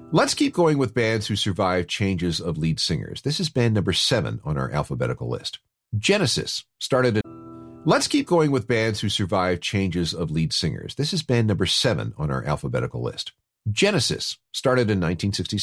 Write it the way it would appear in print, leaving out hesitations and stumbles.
Let's keep going with bands who survived changes of lead singers. This is band number 7 on our alphabetical list. Genesis started in... Let's keep going with bands who survived changes of lead singers. This is band number 7 on our alphabetical list. Genesis started in 1966.